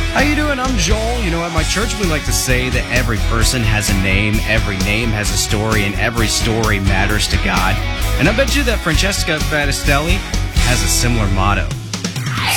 How you doing? I'm Joel. You know, at my church we like to say that every person has a name, every name has a story, and every story matters to God. And I bet you that Francesca Battistelli has a similar motto.